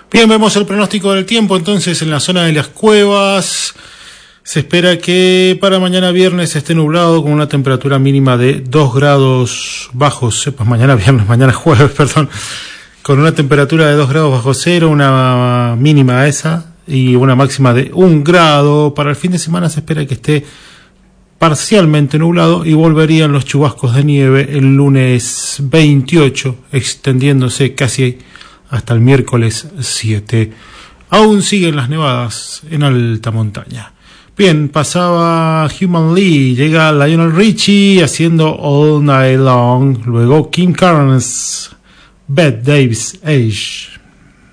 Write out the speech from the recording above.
Bien, vemos el pronóstico del tiempo. Entonces, en la zona de las cuevas se espera que para mañana viernes esté nublado con una temperatura mínima de 2 grados bajos. Pues mañana jueves, perdón. Con una temperatura de 2 grados bajo cero, una mínima esa y una máxima de 1 grado. Para el fin de semana se espera que esté parcialmente nublado y volverían los chubascos de nieve el lunes 28, extendiéndose casi hasta el miércoles 7. Aún siguen las nevadas en alta montaña. Bien, pasaba Human League, llega Lionel Richie haciendo All Night Long, luego Kim Carnes, Bette Davis Age.